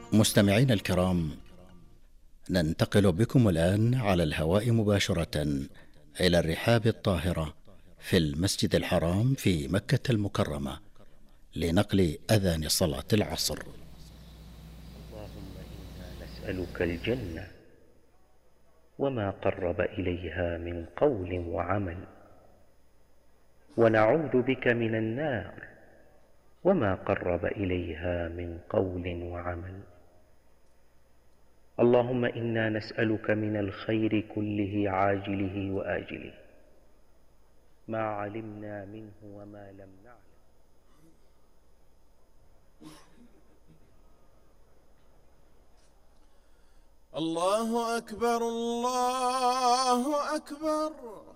مستمعين الكرام، ننتقل بكم الآن على الهواء مباشرة إلى الرحاب الطاهرة في المسجد الحرام في مكة المكرمة لنقل أذان صلاة العصر. اللهم إنا نسألك الجنة وما قرب إليها من قول وعمل، ونعوذ بك من النار وما قرب إليها من قول وعمل. اللهم إنا نسألك من الخير كله عاجله وآجله ما علمنا منه وما لم نعلم. الله أكبر الله أكبر.